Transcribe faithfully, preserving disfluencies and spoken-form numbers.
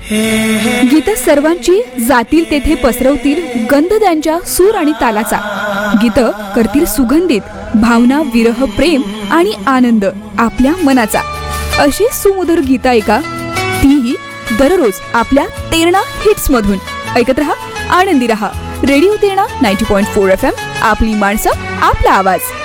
गीतं सर्वांची जातील तेथे पसरवतील गंध त्यांच्या सूर आणि तालाचा. गीतं करतील सुगंधित भावना, विरह, प्रेम आणि आनंद आपल्या मनाचा. अशी सुमधुर गीता ऐका, तीही दररोज आपल्या तेरणा हिट्स मधून. ऐकत रहा, आनंदी रहा. Radio Terna ninety point four F M, आपली माणसं, आपला आवाज.